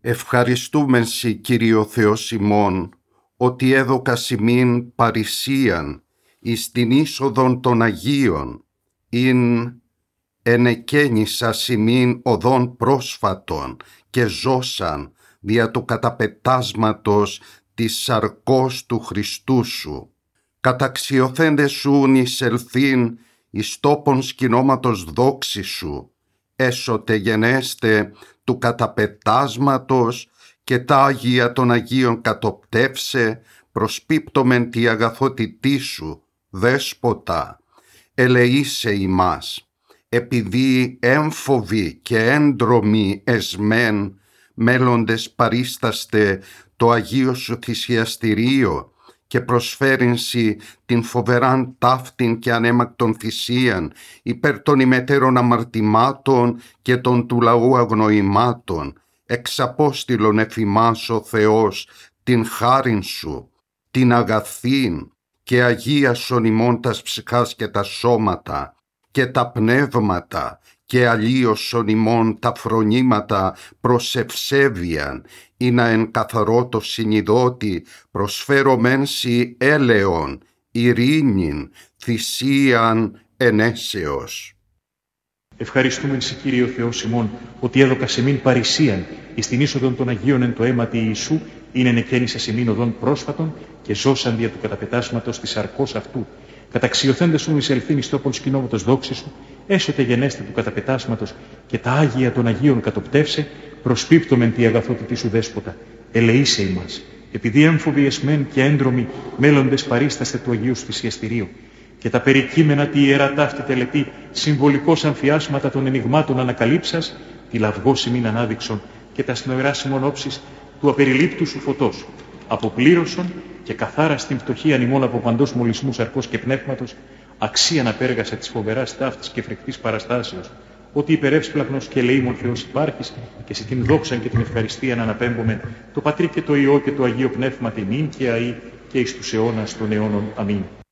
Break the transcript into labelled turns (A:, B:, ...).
A: Ευχαριστούμεν Συ, Κύριο Θεός ημών, ότι έδωκας ημίν παρησίαν εις την είσοδον των Αγίων, ειν ενεκαίνησας ημίν οδόν πρόσφατον και ζώσαν δια του καταπετάσματος της σαρκός του Χριστού Σου. Καταξιωθέντες Σουν εισελθήν εις τόπον σκηνώματος δόξης Σου, έσωτε γενέστε του καταπετάσματος και τα Άγια των Αγίων κατοπτεύσε, προσπίπτομεν τη αγαθότητή Σου, Δέσποτα, ελεήσε ημάς, επειδή έμφοβοι και έντρομοι εσμέν, μέλλοντες παρίσταστε το Αγίο Σου θυσιαστηρίο και προσφέρεινσι την φοβεράν ταύτην και ανέμακτον θυσίαν υπέρ των ημετέρων αμαρτημάτων και των του λαού αγνοημάτων, εξαπόστηλον εφημάς ο Θεός την χάριν Σου, την αγαθήν και αγίασον ημών τας ψυχάς και τα σώματα και τα πνεύματα και αλλίωσον ημών τα φρονήματα προς ευσέβειαν, ή να εν καθαρό το συνειδώτη προσφέρομεν Συ έλεον, ειρήνην, θυσίαν ενέσεως.
B: Ευχαριστούμεν Συ, Κύριε Θεός ημών, ότι έδωκας εμήν παρησίαν εις την είσοδον των Αγίων εν το αίματι Ιησού, είναι ενεκαίνησας εμήν οδόν πρόσφατον και ζώσαν δια του καταπετάσματος της σαρκός αυτού. Καταξιωθέντες Σουν εισελθήν εις τόπον σκηνώματος δόξης Σου, έσωτε γενέστε του καταπετάσματος και τα Άγια των Αγίων κατοπτεύσε, προσπίπτομεν τη αγαθότητή Σου, Δέσποτα, ελεήσε ημάς, επειδή έμφοβοι εσμέν και έντρομοι μέλλοντες παρίσταστε του Αγίου Σου θυσιαστηρίου, και τα περικείμενα τη ιερά ταύτη τελετή, συμβολικός αμφιάσματα των ενιγμάτων ανακαλύψας, τη λαυγός ημίν ανάδειξον και τα σνοεράς ημών όψεις του απεριλήπτου Σου φωτός, αποπλήρωσον και καθάρα στην φτωχίαν ημών από παντός μολυσμού σαρκός και πνεύματος, αξίαν απέργασα της φοβεράς ταύτης και φρικτής παραστάσεως, ότι υπερεύσπλαχνος και ελεήμων Θεός υπάρχεις και σε την δόξαν και την ευχαριστίαν αναπέμπομεν, το Πατρί και το Υιό και το Αγίο Πνεύμα τιμήν και αεί και εις τους αιώνας των αιώνων. Αμήν.